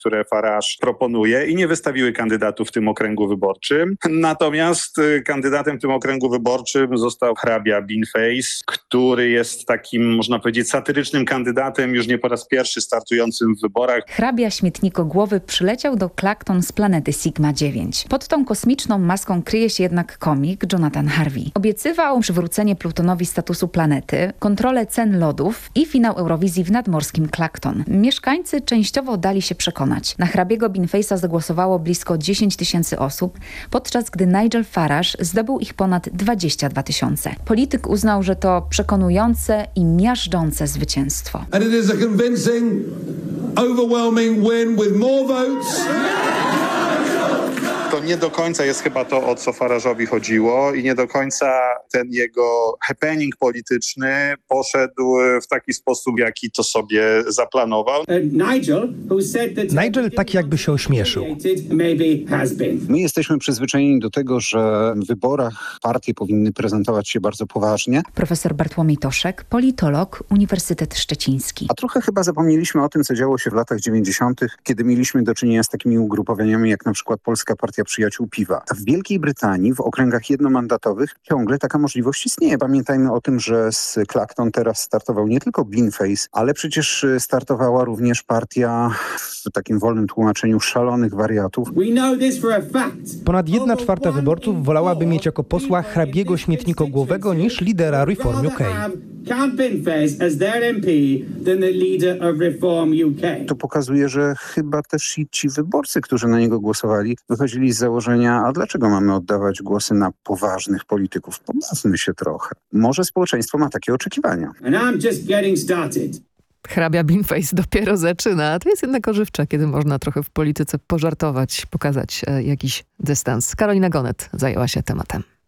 które Farage proponuje i nie wystawiły kandydatów w tym okręgu wyborczym. Natomiast kandydatem w tym okręgu wyborczym został hrabia Beanface, który jest takim, można powiedzieć, satyrycznym kandydatem, już nie po raz pierwszy startującym w wyborach. Hrabia śmietnikogłowy przyleciał do Clacton z planety Sigma-9. Pod tą kosmiczną maską kryje się jednak komik Jonathan Harvey. Obiecywał przywrócenie Plutonowi statusu planety, kontrolę cen lodów i finał Eurowizji w nadmorskim Clacton. Mieszkańcy częściowo dali się przekonać. Na hrabiego Beanface'a zagłosowało blisko 10 000 osób, podczas gdy Nigel Farage zdobył ich ponad 22 000. Polityk uznał, że to przekonujące i miażdżące zwycięstwo. And it is a convincing, overwhelming win with more votes. To nie do końca jest chyba to, o co Farage'owi chodziło i nie do końca ten jego happening polityczny poszedł w taki sposób, jaki to sobie zaplanował. Nigel tak jakby się ośmieszył. My jesteśmy przyzwyczajeni do tego, że w wyborach partie powinny prezentować się bardzo poważnie. Profesor Bartłomiej Toszek, politolog, Uniwersytet Szczeciński. A trochę chyba zapomnieliśmy o tym, co działo się w latach 90., kiedy mieliśmy do czynienia z takimi ugrupowaniami jak na przykład Polska Partia Przyjaciół Piwa. W Wielkiej Brytanii w okręgach jednomandatowych ciągle taka możliwość istnieje. Pamiętajmy o tym, że z Clacton teraz startował nie tylko Beanface, ale przecież startowała również partia w takim wolnym tłumaczeniu szalonych wariatów. Ponad 1/4 wyborców wolałaby mieć jako posła hrabiego śmietnikogłowego niż lidera Reform UK. To pokazuje, że chyba też i ci wyborcy, którzy na niego głosowali, wychodzili z założenia, a dlaczego mamy oddawać głosy na poważnych polityków? Pobawmy się trochę. Może społeczeństwo ma takie oczekiwania. Hrabia Beanface dopiero zaczyna. To jest jednak ożywcze, kiedy można trochę w polityce pożartować, pokazać jakiś dystans. Karolina Gonet zajęła się tematem.